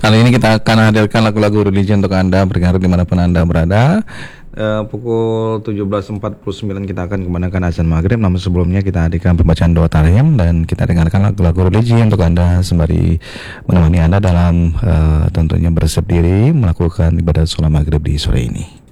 Kali ini kita akan hadirkan lagu-lagu religi untuk Anda berkarya dimanapun Anda berada. Pukul 17.49 kita akan kumandangkan azan maghrib. Namun sebelumnya kita hadirkan pembacaan doa tariyam dan kita dengarkan lagu-lagu religi untuk Anda sembari menemani Anda dalam tentunya bersiap diri melakukan ibadah sholat maghrib di sore ini.